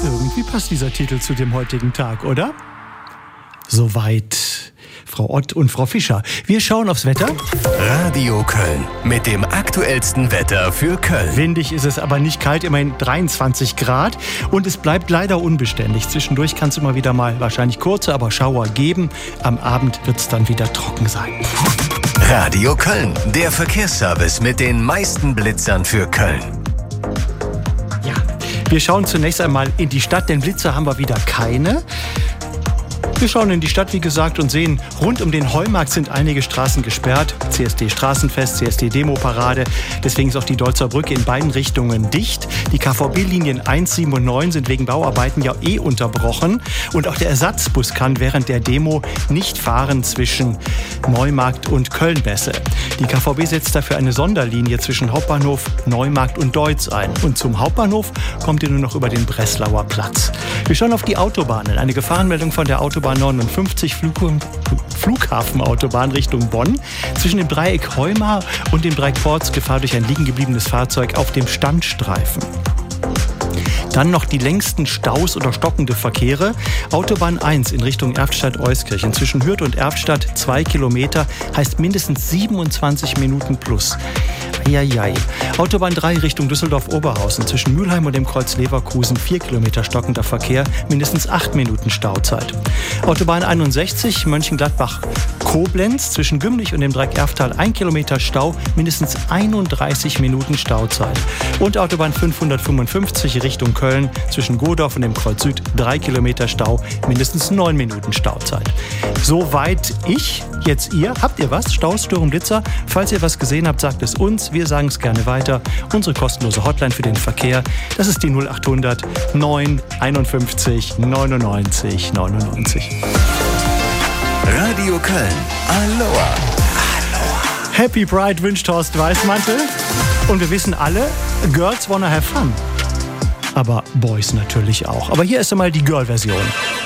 Irgendwie passt dieser Titel zu dem heutigen Tag, oder? Soweit Frau Ott und Frau Fischer. Wir schauen aufs Wetter. Radio Köln mit dem aktuellsten Wetter für Köln. Windig ist es, aber nicht kalt, immerhin 23 Grad. Und es bleibt leider unbeständig. Zwischendurch kann es immer wieder mal wahrscheinlich kurze, aber Schauer geben. Am Abend wird es dann wieder trocken sein. Radio Köln, der Verkehrsservice mit den meisten Blitzern für Köln. Ja, wir schauen zunächst einmal in die Stadt, denn Blitzer haben wir wieder keine. Wir schauen in die Stadt, wie gesagt, und sehen, rund um den Heumarkt sind einige Straßen gesperrt. CSD-Straßenfest, CSD-Demo-Parade. Deswegen ist auch die Deutzer Brücke in beiden Richtungen dicht. Die KVB-Linien 1, 7 und 9 sind wegen Bauarbeiten ja unterbrochen. Und auch der Ersatzbus kann während der Demo nicht fahren zwischen Neumarkt und Köln-Besse. Die KVB setzt dafür eine Sonderlinie zwischen Hauptbahnhof, Neumarkt und Deutz ein. Und zum Hauptbahnhof kommt ihr nur noch über den Breslauer Platz. Wir schauen auf die Autobahnen. Eine Gefahrenmeldung von der Autobahn 59 Flughafenautobahn Richtung Bonn. Zwischen dem Dreieck Heumar und dem Dreieck Pforz Gefahr durch ein liegen gebliebenes Fahrzeug auf dem Standstreifen. Dann noch die längsten Staus oder stockende Verkehre. Autobahn 1 in Richtung Erftstadt-Euskirchen. Zwischen Hürth und Erftstadt 2 Kilometer, heißt mindestens 27 Minuten plus. Eieiei. Autobahn 3 Richtung Düsseldorf-Oberhausen. Zwischen Mülheim und dem Kreuz Leverkusen 4 Kilometer stockender Verkehr, mindestens 8 Minuten Stauzeit. Autobahn 61 Mönchengladbach-Koblenz. Zwischen Gümlich und dem Dreieck Erftal 1 Kilometer Stau, mindestens 31 Minuten Stauzeit. Und Autobahn 555 Richtung Köln. Zwischen Godorf und dem Kreuz Süd 3 Kilometer Stau, mindestens 9 Minuten Stauzeit. Soweit ich, jetzt ihr. Habt ihr was? Staus, Störung, Blitzer? Falls ihr was gesehen habt, sagt es uns. Wir sagen es gerne weiter. Unsere kostenlose Hotline für den Verkehr, das ist die 0800 9 51 99 99. Radio Köln. Aloha. Happy Pride wünscht Horst Weißmantel. Und wir wissen alle, Girls wanna have fun. Aber Boys natürlich auch. Aber hier ist einmal die Girl-Version.